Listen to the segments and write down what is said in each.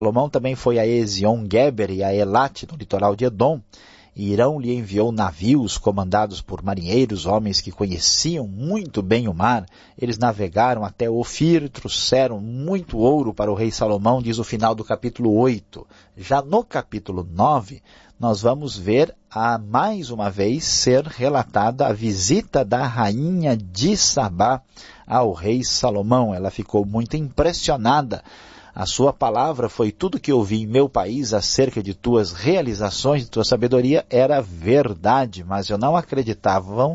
Salomão também foi a Ezion-Geber e a Elate, no litoral de Edom, e Irão lhe enviou navios comandados por marinheiros, homens que conheciam muito bem o mar. Eles navegaram até Ofir, trouxeram muito ouro para o rei Salomão, diz o final do capítulo 8. Já no capítulo 9, nós vamos ver mais uma vez ser relatada a visita da rainha de Sabá ao rei Salomão. Ela ficou muito impressionada. A sua palavra foi: tudo que ouvi em meu país acerca de tuas realizações, de tua sabedoria, era verdade, mas eu não acreditava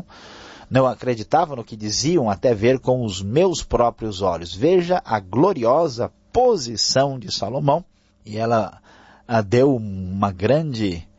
no que diziam até ver com os meus próprios olhos. Veja a gloriosa posição de Salomão, e ela deu uma grande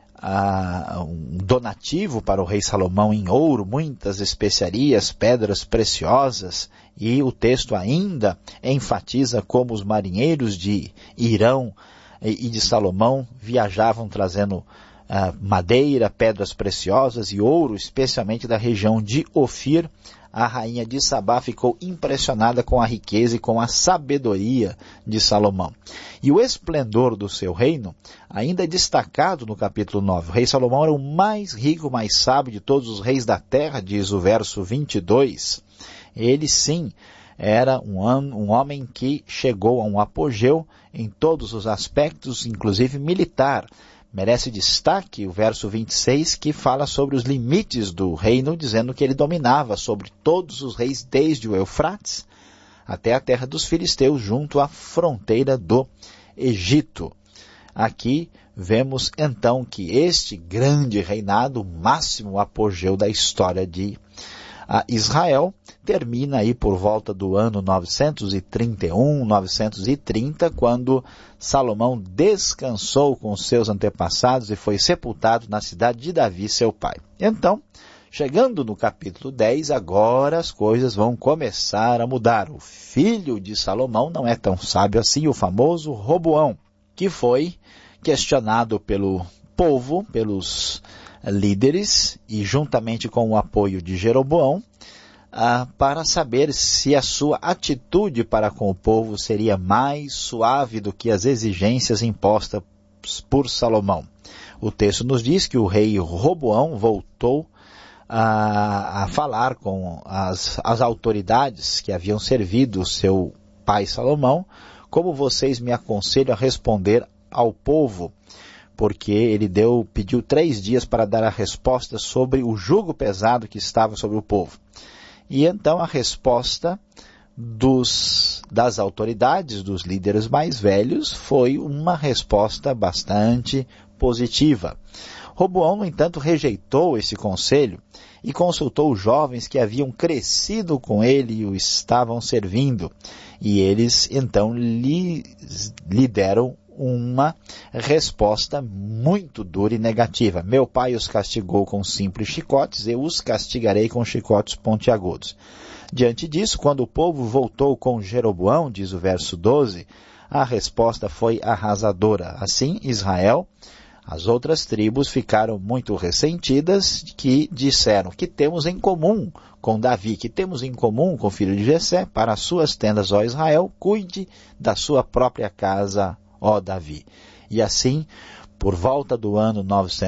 um donativo para o rei Salomão em ouro, muitas especiarias, pedras preciosas, e o texto ainda enfatiza como os marinheiros de Irão e de Salomão viajavam trazendo madeira, pedras preciosas e ouro, especialmente da região de Ofir. A rainha de Sabá ficou impressionada com a riqueza e com a sabedoria de Salomão. E o esplendor do seu reino ainda é destacado no capítulo 9. O rei Salomão era o mais rico, mais sábio de todos os reis da terra, diz o verso 22. Ele sim era um homem que chegou a um apogeu em todos os aspectos, inclusive militar. Merece destaque o verso 26, que fala sobre os limites do reino, dizendo que ele dominava sobre todos os reis desde o Eufrates até a terra dos filisteus, junto à fronteira do Egito. Aqui vemos então que este grande reinado, o máximo apogeu da história de Israel, termina aí por volta do ano 931, 930, quando Salomão descansou com seus antepassados e foi sepultado na cidade de Davi, seu pai. Então, chegando no capítulo 10, agora as coisas vão começar a mudar. O filho de Salomão não é tão sábio assim, o famoso Roboão, que foi questionado pelo povo, pelos líderes, e juntamente com o apoio de Jeroboão, para saber se a sua atitude para com o povo seria mais suave do que as exigências impostas por Salomão. O texto nos diz que o rei Roboão voltou a falar com as autoridades que haviam servido seu pai Salomão: como vocês me aconselham a responder ao povo? Porque ele pediu 3 dias para dar a resposta sobre o jugo pesado que estava sobre o povo. E então a resposta das autoridades, dos líderes mais velhos, foi uma resposta bastante positiva. Roboão, no entanto, rejeitou esse conselho e consultou os jovens que haviam crescido com ele e o estavam servindo. E eles então lhe deram uma resposta muito dura e negativa. Meu pai os castigou com simples chicotes, eu os castigarei com chicotes pontiagudos. Diante disso, quando o povo voltou com Jeroboão, diz o verso 12, a resposta foi arrasadora. Assim, Israel, as outras tribos ficaram muito ressentidas, que disseram: que temos em comum com Davi, que temos em comum com o filho de Jessé? Para as suas tendas, ó Israel, cuide da sua própria casa, ó Davi. E assim, por volta do ano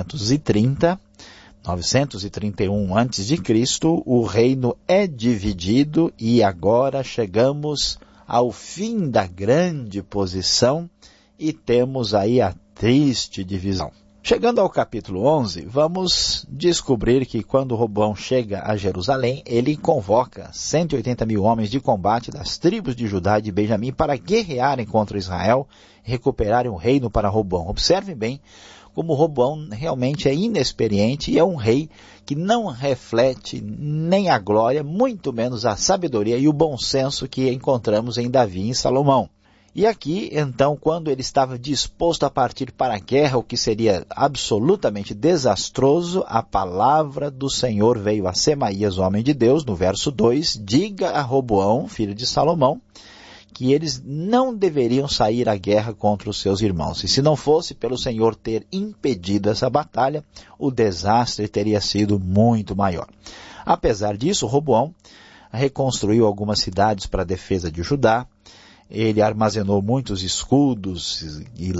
931 a.C., o reino é dividido e agora chegamos ao fim da grande posição e temos aí a triste divisão. Chegando ao capítulo 11, vamos descobrir que quando Roboão chega a Jerusalém, ele convoca 180 mil homens de combate das tribos de Judá e de Benjamim para guerrearem contra Israel e recuperarem o reino para Roboão. Observem bem como Roboão realmente é inexperiente e é um rei que não reflete nem a glória, muito menos a sabedoria e o bom senso que encontramos em Davi e em Salomão. E aqui, então, quando ele estava disposto a partir para a guerra, o que seria absolutamente desastroso, a palavra do Senhor veio a Semaías, homem de Deus, no verso 2, diga a Roboão, filho de Salomão, que eles não deveriam sair à guerra contra os seus irmãos. E se não fosse pelo Senhor ter impedido essa batalha, o desastre teria sido muito maior. Apesar disso, Roboão reconstruiu algumas cidades para a defesa de Judá. ele armazenou muitos escudos e